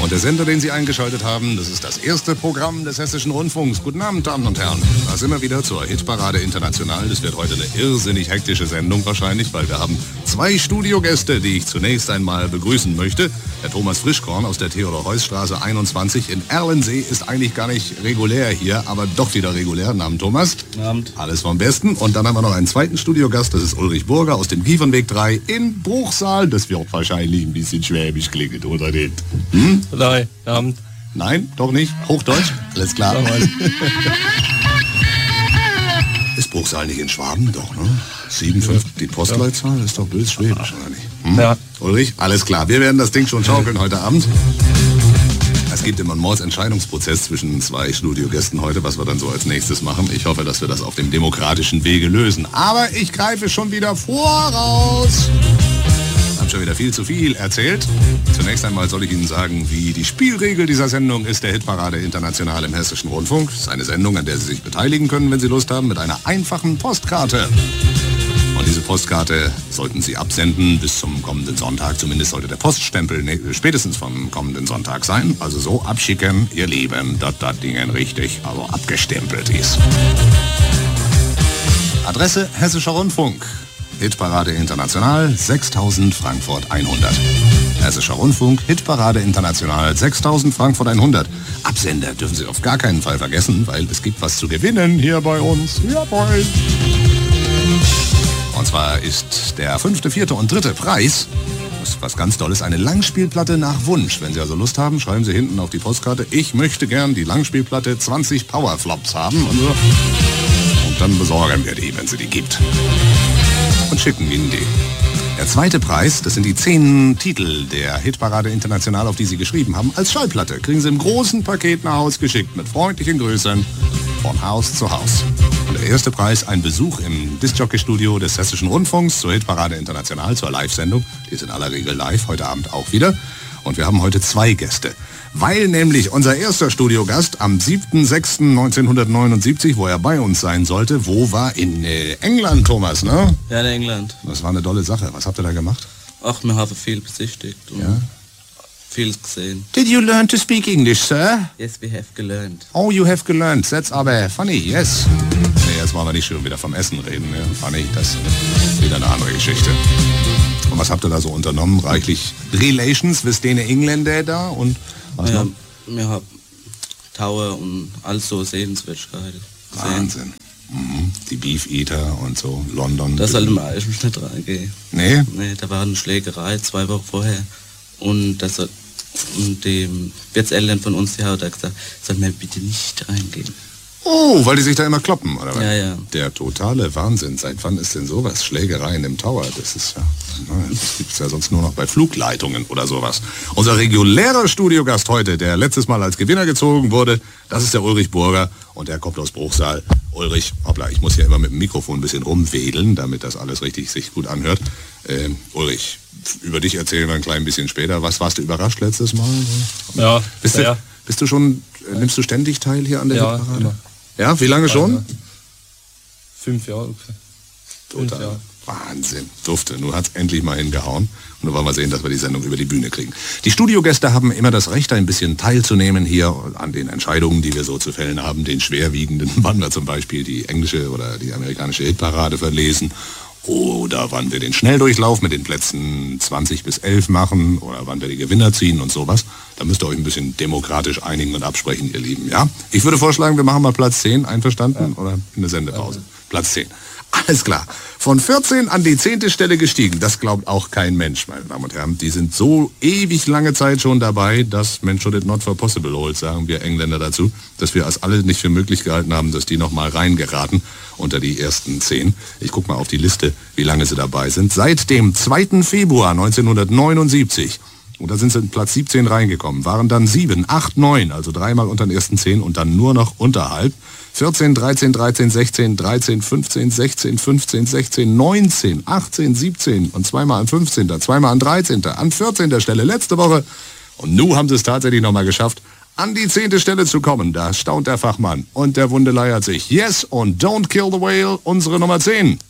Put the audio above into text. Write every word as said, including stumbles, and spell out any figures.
Und der Sender, den Sie eingeschaltet haben, das ist das erste Programm des Hessischen Rundfunks. Guten Abend, Damen und Herren. Da sind wir wieder zur Hitparade International. Das wird heute eine irrsinnig hektische Sendung wahrscheinlich, weil wir haben zwei Studiogäste, die ich zunächst einmal begrüßen möchte. Der Thomas Frischkorn aus der Theodor-Heuss-Straße einundzwanzig in Erlensee ist eigentlich gar nicht regulär hier, aber doch wieder regulär. Guten Abend, Thomas. Guten Abend. Alles vom Besten. Und dann haben wir noch einen zweiten Studiogast, das ist Ulrich Burger aus dem Giefernweg drei in Bruchsal. Das wird wahrscheinlich ein bisschen schwäbisch klingen, oder nicht? Hm? Nein, Abend. Nein, doch nicht. Hochdeutsch? Alles klar. Ist Bruchsal nicht in Schwaben? Doch, ne? sieben fünf, die Postleitzahl ist doch bös schwäbisch, oder nicht? Hm? Ja. Ulrich, alles klar. Wir werden das Ding schon schaukeln heute Abend. Es gibt immer einen Mordsentscheidungsprozess zwischen zwei Studiogästen heute, was wir dann so als nächstes machen. Ich hoffe, dass wir das auf dem demokratischen Wege lösen. Aber ich greife schon wieder voraus. Ich habe schon wieder viel zu viel erzählt. Zunächst einmal soll ich Ihnen sagen, wie die Spielregel dieser Sendung ist, der Hitparade International im Hessischen Rundfunk. Das ist eine Sendung, an der Sie sich beteiligen können, wenn Sie Lust haben, mit einer einfachen Postkarte. Und diese Postkarte sollten Sie absenden bis zum kommenden Sonntag. Zumindest sollte der Poststempel ne, spätestens vom kommenden Sonntag sein. Also so abschicken, Ihr Lieben, dass das Ding richtig, also abgestempelt ist. Adresse Hessischer Rundfunk. Hitparade International, sechstausend Frankfurt hundert. Hessischer Rundfunk, Hitparade International, sechstausend Frankfurt hundert. Absender dürfen Sie auf gar keinen Fall vergessen, weil es gibt was zu gewinnen hier bei uns. Jawohl. Und zwar ist der fünfte, vierte und dritte Preis, das ist was ganz Tolles, eine Langspielplatte nach Wunsch. Wenn Sie also Lust haben, schreiben Sie hinten auf die Postkarte, ich möchte gern die Langspielplatte zwanzig Powerflops haben. Und, so. Und dann besorgen wir die, wenn sie die gibt. Und schicken Ihnen die. Der zweite Preis, das sind die zehn Titel der Hitparade International, auf die Sie geschrieben haben, als Schallplatte. Kriegen Sie im großen Paket nach Haus geschickt, mit freundlichen Grüßen von Haus zu Haus. Und der erste Preis, ein Besuch im Discjockey-Studio des Hessischen Rundfunks zur Hitparade International, zur Live-Sendung. Die ist in aller Regel live, heute Abend auch wieder. Und wir haben heute zwei Gäste. Weil nämlich unser erster Studiogast am siebten sechsten neunzehnhundertneunundsiebzig, wo er bei uns sein sollte, wo war? In äh, England, Thomas, ne? Ja, in England. Das war eine tolle Sache. Was habt ihr da gemacht? Ach, wir haben viel besichtigt und ja? vieles gesehen. Did you learn to speak English, sir? Yes, we have gelernt. Oh, you have gelernt. That's aber funny, yes. Nee, jetzt wollen wir nicht schon wieder vom Essen reden. Ja, funny, das ist wieder eine andere Geschichte. Und was habt ihr da so unternommen? Reichlich Relations, wisst ihr, Engländer da und was ja, noch? Wir haben Tower und all so Sehenswürdigkeiten gesehen. Wahnsinn. Mhm. Die Beef Eater und so, London. Das sollte man eigentlich nicht reingehen. Nee? Nee, da war eine Schlägerei zwei Wochen vorher. Und das soll, und dem Wirtseltern von uns, die hat da gesagt, soll mir bitte nicht reingehen. Oh, weil die sich da immer kloppen, oder was? Ja, ja. Der totale Wahnsinn. Seit wann ist denn sowas? Schlägereien im Tower, das ist ja, das gibt es ja sonst nur noch bei Flugleitungen oder sowas. Unser regulärer Studiogast heute, der letztes Mal als Gewinner gezogen wurde, das ist der Ulrich Burger und der kommt aus Bruchsal. Ulrich, hoppla, ich muss hier immer mit dem Mikrofon ein bisschen rumwedeln, damit das alles richtig sich gut anhört. Ähm, Ulrich, über dich erzählen wir ein klein bisschen später. Was warst du überrascht letztes Mal? Ja, bist ja. du, bist du schon, äh, nimmst du ständig teil hier an der ja, Hitparade? Immer. Ja, wie lange schon? Fünf Jahre. Okay. Fünf Total. Jahre. Wahnsinn. Dufte. Nun hat es endlich mal hingehauen. Und nun wollen wir sehen, dass wir die Sendung über die Bühne kriegen. Die Studiogäste haben immer das Recht, ein bisschen teilzunehmen hier an den Entscheidungen, die wir so zu fällen haben, den schwerwiegenden, wann wir zum Beispiel die englische oder die amerikanische Hitparade verlesen. Oder wann wir den Schnelldurchlauf mit den Plätzen zwanzig bis elf machen oder wann wir die Gewinner ziehen und sowas. Da müsst ihr euch ein bisschen demokratisch einigen und absprechen, ihr Lieben. Ja? Ich würde vorschlagen, wir machen mal Platz zehn, einverstanden? Ja. Oder eine Sendepause? Ja. Platz zehn. Alles klar. Von vierzehn an die zehnte Stelle gestiegen. Das glaubt auch kein Mensch, meine Damen und Herren. Die sind so ewig lange Zeit schon dabei, dass man should it not for possible hold, sagen wir Engländer dazu, dass wir es alle nicht für möglich gehalten haben, dass die noch mal reingeraten unter die ersten zehn. Ich gucke mal auf die Liste, wie lange sie dabei sind. Seit dem zweiten Februar neunzehnhundertneunundsiebzig. Und da sind sie in Platz siebzehn reingekommen. Waren dann sieben, acht, neun, also dreimal unter den ersten zehn und dann nur noch unterhalb. vierzehn, dreizehn, dreizehn, sechzehn, dreizehn, fünfzehn, sechzehn, fünfzehn, sechzehn, neunzehn, achtzehn, siebzehn und zweimal an fünfzehnter, zweimal an dreizehnter, an vierzehnter Stelle letzte Woche. Und nun haben sie es tatsächlich nochmal geschafft, an die zehnte Stelle zu kommen. Da staunt der Fachmann und der Wunde leiert sich. Yes und Don't Kill the Whale, unsere Nummer zehn.